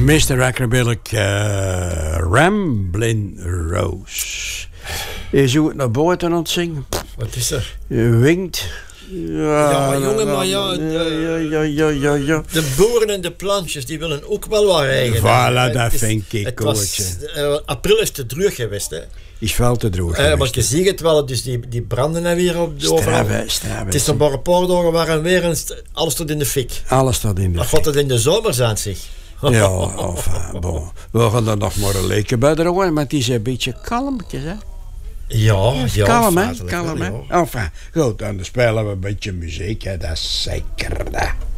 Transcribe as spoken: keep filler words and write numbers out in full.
mister Ackerbilk, uh, Ramblin' Rose. Je zoekt naar buiten aan het zingen. Wat is er? Je winkt. Ja, Ja, jongen, maar ja, de, ja, ja, ja, ja. de boeren en de plantjes, die willen ook wel wat regen. Voilà, dat Het is- vind ik het ook, was, uh, April is te droog geweest, hè. Is veel te droog. Uh, maar je ziet het wel, dus die, die branden nou weer op de overal. Strabbe, strabbe. Het is nog maar een paar dagen waren weer eens, alles tot in de fik. Alles staat in de Maar wat het in de zomer zijn, zeg. Ja, enfin, bon. We gaan er nog maar een leken bij drogen, maar het is een beetje kalmpjes, hè. Ja, ja. Kalm, hè? feitelijk Kalm, wel, hè? ja. Enfin, goed, dan spelen we een beetje muziek, hè. Dat is zeker, dat.